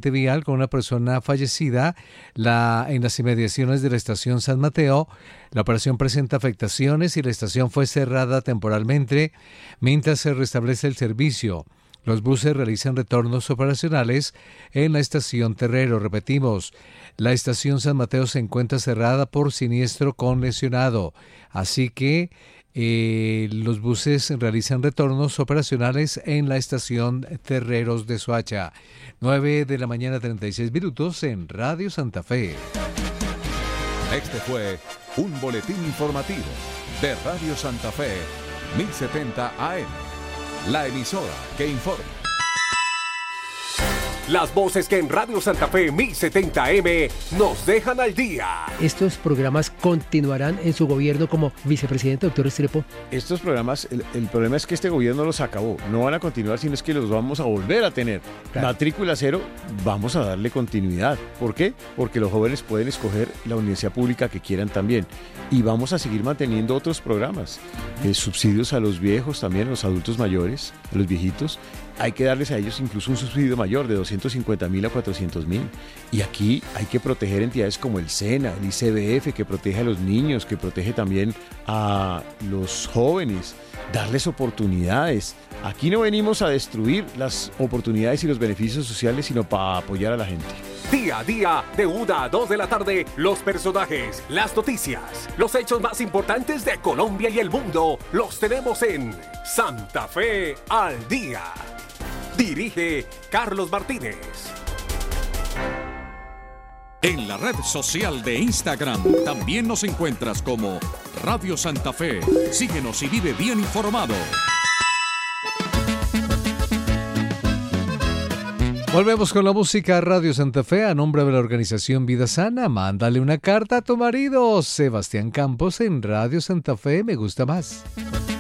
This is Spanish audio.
accidente vial con una persona fallecida en las inmediaciones de la estación San Mateo. La operación presenta afectaciones y la estación fue cerrada temporalmente mientras se restablece el servicio. Los buses realizan retornos operacionales en la estación Terrero. Repetimos, la estación San Mateo se encuentra cerrada por siniestro con lesionado. Así que los buses realizan retornos operacionales en la estación Terreros de Soacha. 9:36 en Radio Santa Fe. Este fue un boletín informativo de Radio Santa Fe, 1070 AM. La emisora que informa. Las voces que en Radio Santa Fe 1070M nos dejan al día. ¿Estos programas continuarán en su gobierno como vicepresidente, doctor Restrepo? Estos programas, el problema es que este gobierno los acabó. No van a continuar, sino es que los vamos a volver a tener. Claro. Matrícula cero, vamos a darle continuidad. ¿Por qué? Porque los jóvenes pueden escoger la universidad pública que quieran también. Y vamos a seguir manteniendo otros programas. Subsidios a los viejos también, a los adultos mayores, a los viejitos. Hay que darles a ellos incluso un subsidio mayor de 250.000 a 400.000. Y aquí hay que proteger entidades como el SENA, el ICBF, que protege a los niños, que protege también a los jóvenes, darles oportunidades. Aquí no venimos a destruir las oportunidades y los beneficios sociales, sino para apoyar a la gente. Día a día, de 1 a 2 de la tarde, los personajes, las noticias, los hechos más importantes de Colombia y el mundo, los tenemos en Santa Fe al Día. Dirige Carlos Martínez. En la red social de Instagram también nos encuentras como Radio Santa Fe. Síguenos y vive bien informado. Volvemos con la música. Radio Santa Fe, a nombre de la organización Vida Sana. Mándale una carta a tu marido. Sebastián Campos en Radio Santa Fe, me gusta más.